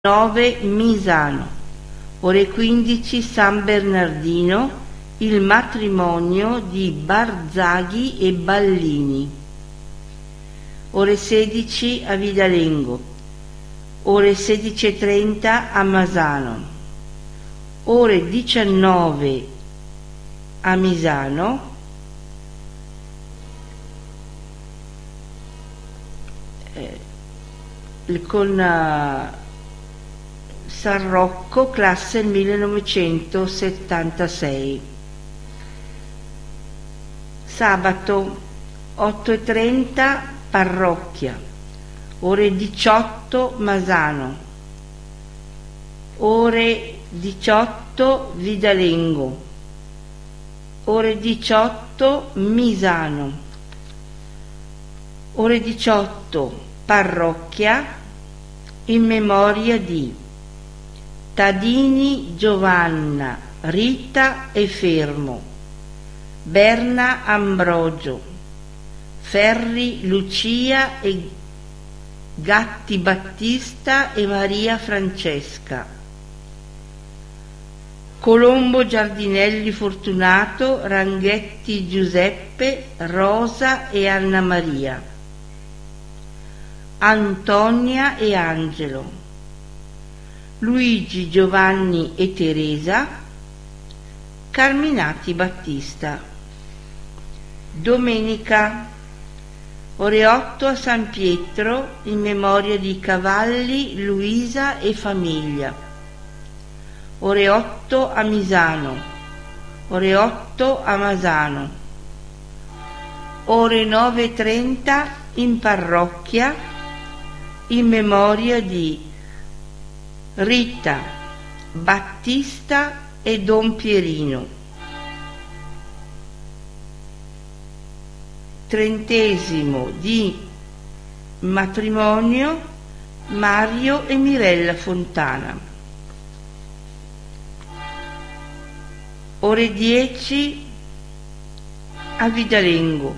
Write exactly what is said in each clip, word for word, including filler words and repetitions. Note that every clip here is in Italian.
nove Misano, ore quindici San Bernardino, il matrimonio di Barzaghi e Ballini. Ore sedici a Vidalengo, ore sedici e trenta a Masano, ore diciannove a Misano, eh, con uh, San Rocco, classe millenovecentosettantasei. Sabato otto e trenta Parrocchia, ore diciotto Masano, ore diciotto Vidalengo, ore diciotto Misano, ore diciotto Parrocchia in memoria di Tadini Giovanna, Rita e Fermo, Berna Ambrogio, Ferri Lucia e Gatti Battista e Maria Francesca, Colombo Giardinelli Fortunato, Ranghetti Giuseppe, Rosa e Anna Maria, Antonia e Angelo, Luigi, Giovanni e Teresa, Carminati Battista. Domenica ore otto a San Pietro in memoria di Cavalli, Luisa e famiglia, ore otto a Misano, ore otto a Masano, ore nove e trenta in parrocchia in memoria di Rita, Battista e Don Pierino. Trentesimo di matrimonio Mario e Mirella Fontana. Ore dieci a Vidalengo,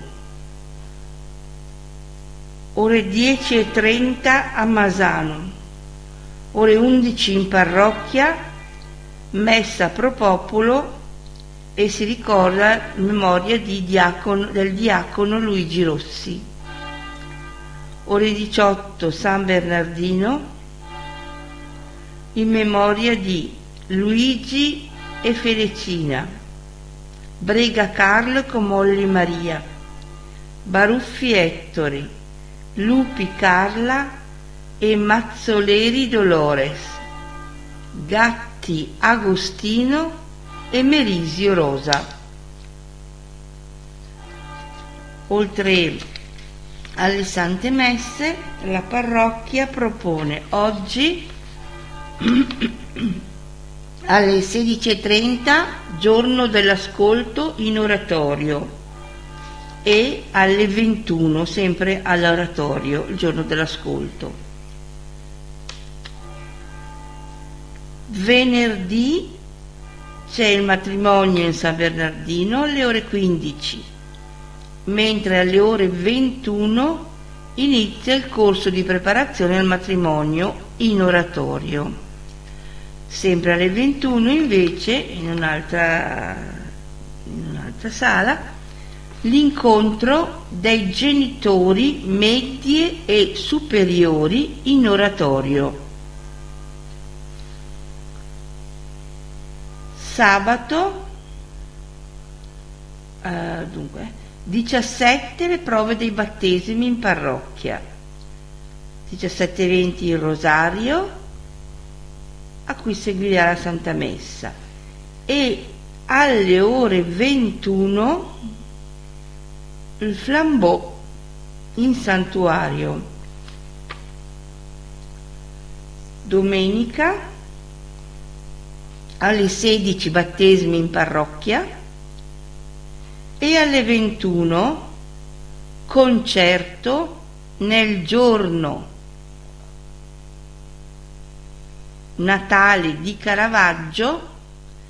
ore dieci e trenta a Masano, ore undici in parrocchia, messa pro popolo e si ricorda la memoria di diacono, del diacono Luigi Rossi. Ore diciotto San Bernardino in memoria di Luigi e Felicina, Brega Carlo con Molly Maria, Baruffi Ettore, Lupi Carla e Mazzoleri Dolores, Gatti Agostino e Merisio Rosa. Oltre alle Sante Messe, la parrocchia propone oggi alle sedici e trenta giorno dell'ascolto in oratorio e alle ventuno sempre all'oratorio il giorno dell'ascolto. Venerdì c'è il matrimonio in San Bernardino alle ore quindici, mentre alle ore ventuno inizia il corso di preparazione al matrimonio in oratorio. Sempre alle ventuno invece, in un'altra, in un'altra sala, l'incontro dei genitori medie e superiori in oratorio. Sabato uh, dunque, diciassette le prove dei battesimi in parrocchia, diciassette e venti il rosario a cui seguirà la Santa Messa e alle ore ventuno il flambeau in santuario. Domenica alle sedici battesimi in parrocchia e alle ventuno concerto nel giorno Natale di Caravaggio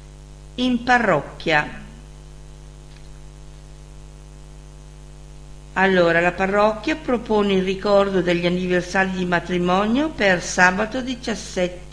in parrocchia. Allora, la parrocchia propone il ricordo degli anniversari di matrimonio per sabato diciassette